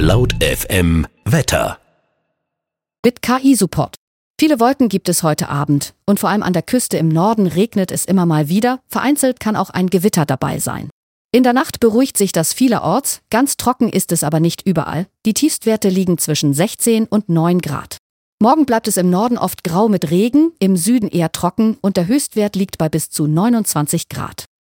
Laut FM Wetter. Mit KI-Support. Viele Wolken gibt es heute Abend und vor allem an der Küste im Norden regnet es immer mal wieder. Vereinzelt kann auch ein Gewitter dabei sein. In der Nacht beruhigt sich das vielerorts, ganz trocken ist es aber nicht überall. Die Tiefstwerte liegen zwischen 16 und 9 Grad. Morgen bleibt es im Norden oft grau mit Regen, im Süden eher trocken und der Höchstwert liegt bei bis zu 29 Grad.